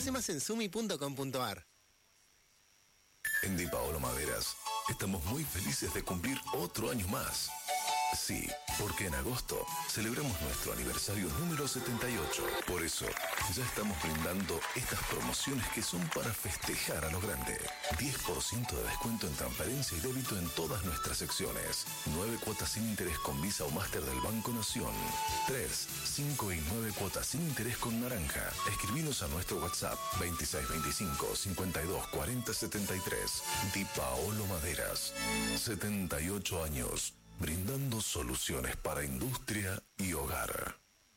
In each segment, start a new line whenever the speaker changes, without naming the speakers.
Conoce más en sumi.com.ar.
En Di Paolo Maderas estamos muy felices de cumplir otro año más. Sí, porque en agosto celebramos nuestro aniversario número 78. Por eso, ya estamos brindando estas promociones que son para festejar a lo grande. 10% de descuento en transferencia y débito en todas nuestras secciones. 9 cuotas sin interés con Visa o Master del Banco Nación. 3, 5 y 9 cuotas sin interés con Naranja. Escribinos a nuestro WhatsApp 2625 52 40 73. Di Paolo Maderas. 78 años. Brindando soluciones para industria y hogar.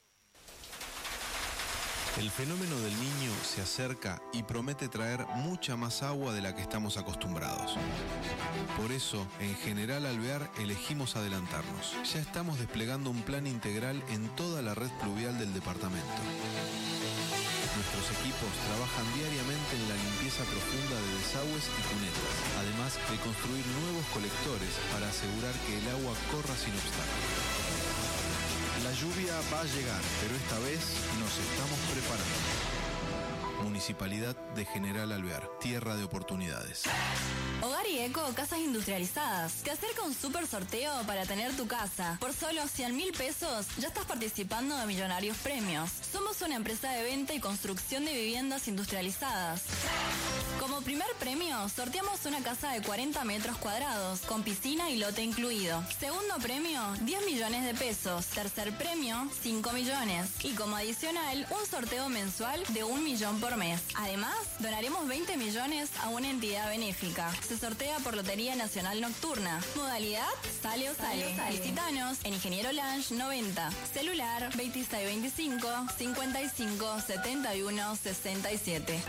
El fenómeno del Niño se acerca y promete traer mucha más agua de la que estamos acostumbrados. Por eso, en General Alvear elegimos adelantarnos. Ya estamos desplegando un plan integral en toda la red pluvial del departamento. Nuestros equipos trabajan diariamente en la limpieza profunda de desagües y cunetas, además de construir nuevos colectores para asegurar que el agua corra sin obstáculos. La lluvia va a llegar, pero esta vez nos estamos preparando. Municipalidad de General Alvear, tierra de oportunidades.
Hogar y Eco, casas industrializadas. Te acerca un super sorteo para tener tu casa. Por solo 100.000 pesos ya estás participando de millonarios premios. Somos una empresa de venta y construcción de viviendas industrializadas. Como primer premio, sorteamos una casa de 40 metros cuadrados, con piscina y lote incluido. Segundo premio, 10 millones de pesos. Tercer premio, 5 millones. Y como adicional, un sorteo mensual de 1 millón por mes. Además, donaremos 20 millones a una entidad benéfica. Se sortea por Lotería Nacional Nocturna. Modalidad, sale o sale. Visítanos en Ingeniero Lange 90. Celular 2625 55 71 67.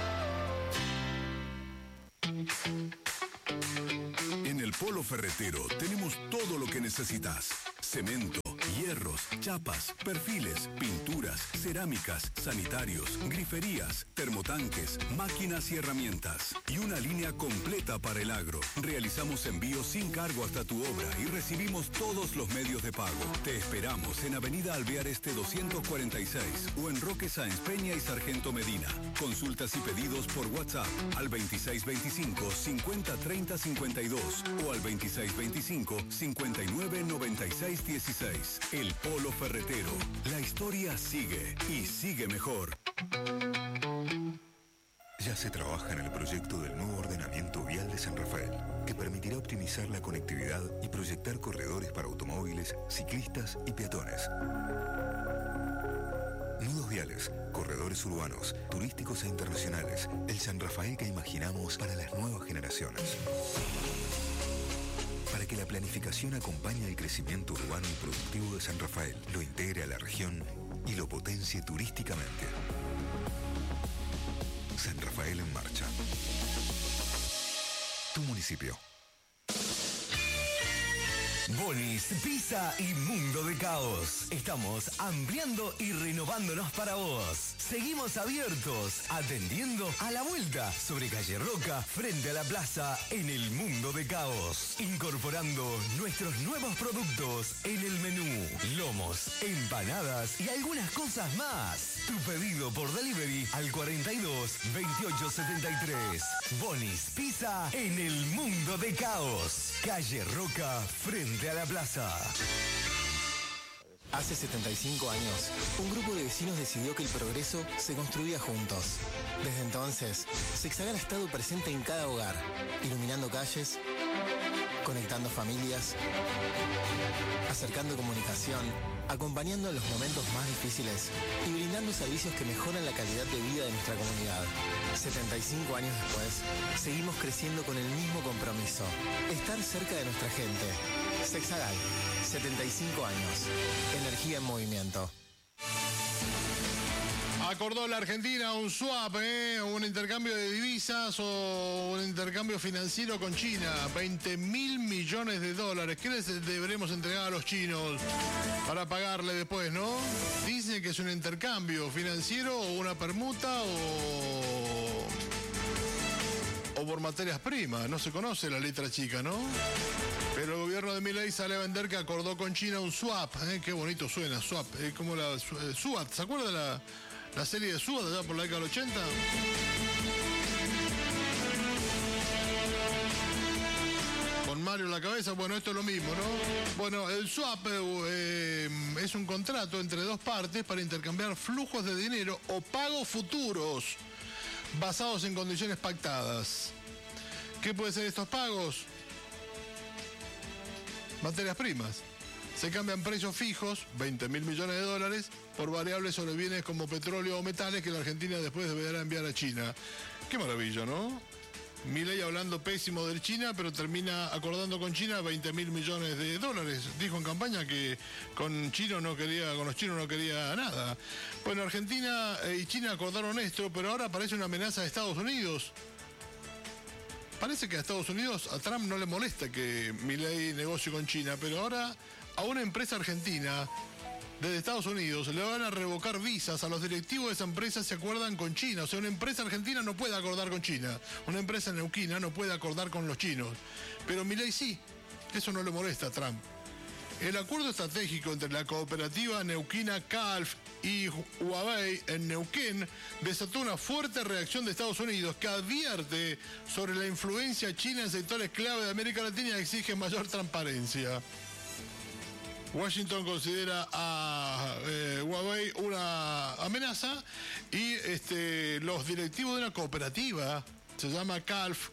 En el Polo Ferretero tenemos todo lo que necesitas. Cemento, hierros, chapas, perfiles, pinturas, cerámicas, sanitarios, griferías, termotanques, máquinas y herramientas. Y una línea completa para el agro. Realizamos envíos sin cargo hasta tu obra y recibimos todos los medios de pago. Te esperamos en Avenida Alvear Este 246 o en Roque Sáenz Peña y Sargento Medina. Consultas y pedidos por WhatsApp al 2625 50 30 52 o al 2625 59 96 16. El Polo Ferretero. La historia sigue y sigue mejor.
Ya se trabaja en el proyecto del nuevo ordenamiento vial de San Rafael, que permitirá optimizar la conectividad y proyectar corredores para automóviles, ciclistas y peatones. Nudos viales, corredores urbanos, turísticos e internacionales. El San Rafael que imaginamos para las nuevas generaciones. Para que la planificación acompañe el crecimiento urbano y productivo de San Rafael, lo integre a la región y lo potencie turísticamente. San Rafael en marcha. Tu municipio.
Bonis, Pizza y Mundo de Caos. Estamos ampliando y renovándonos para vos. Seguimos abiertos, atendiendo a la vuelta sobre Calle Roca, frente a la plaza, en el Mundo de Caos. Incorporando nuestros nuevos productos en el menú. Lomos, empanadas y algunas cosas más. Tu pedido por delivery al 42 28 73. Bonis, Pizza en el Mundo de Caos. Calle Roca, frente a la plaza.
Hace 75 años, un grupo de vecinos decidió que el progreso se construía juntos. Desde entonces, Sexagal ha estado presente en cada hogar, iluminando calles, conectando familias, acercando comunicación, acompañando en los momentos más difíciles y brindando servicios que mejoran la calidad de vida de nuestra comunidad. 75 años después, seguimos creciendo con el mismo compromiso, estar cerca de nuestra gente. Sexagal, 75 años. Energía en movimiento.
Acordó la Argentina un swap, un intercambio de divisas o un intercambio financiero con China. 20.000 millones de dólares. ¿Qué les deberemos entregar a los chinos para pagarle después, no? Dicen que es un intercambio financiero o una permuta o por materias primas. No se conoce la letra chica, ¿no? Pero el gobierno de Milei sale a vender que acordó con China un swap. Qué bonito suena, swap. Como la SWAT, ¿se acuerda la serie de SWAT allá por la década del 80. Con Mario en la cabeza, bueno, esto es lo mismo, ¿no? Bueno, el swap es un contrato entre dos partes para intercambiar flujos de dinero o pagos futuros basados en condiciones pactadas. ¿Qué pueden ser estos pagos? Materias primas. Se cambian precios fijos, 20 mil millones de dólares, por variables sobre bienes como petróleo o metales que la Argentina después deberá enviar a China. Qué maravilla, ¿no? Milei hablando pésimo de China, pero termina acordando con China 20 mil millones de dólares. Dijo en campaña que con los chinos no quería nada. Bueno, Argentina y China acordaron esto, pero ahora parece una amenaza de Estados Unidos. Parece que a Estados Unidos, a Trump no le molesta que Milei negocie con China, pero ahora a una empresa argentina desde Estados Unidos le van a revocar visas a los directivos de esa empresa si acuerdan con China. O sea, una empresa argentina no puede acordar con China. Una empresa neuquina no puede acordar con los chinos. Pero Milei sí. Eso no le molesta a Trump. El acuerdo estratégico entre la cooperativa neuquina CALF y Huawei en Neuquén desató una fuerte reacción de Estados Unidos que advierte sobre la influencia china en sectores clave de América Latina y exige mayor transparencia. Washington considera a Huawei una amenaza y los directivos de una cooperativa, se llama CALF,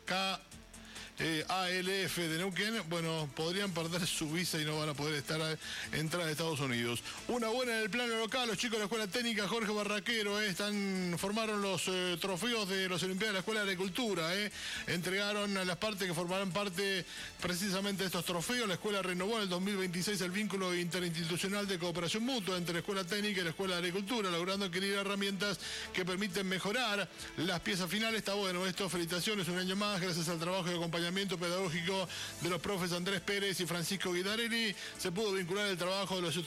ALF de Neuquén, bueno, podrían perder su visa y no van a poder entrar a Estados Unidos. Una buena en el plano local, los chicos de la Escuela Técnica Jorge Barraquero formaron los trofeos de los Olimpiadas de la Escuela de Agricultura. Entregaron a las partes que formarán parte precisamente de estos trofeos. La escuela renovó en el 2026 el vínculo interinstitucional de cooperación mutua entre la Escuela Técnica y la Escuela de Agricultura, logrando adquirir herramientas que permiten mejorar las piezas finales. Está bueno esto, felicitaciones un año más, gracias al trabajo de acompañamiento pedagógico de los profes Andrés Pérez y Francisco Guidarelli, se pudo vincular el trabajo de los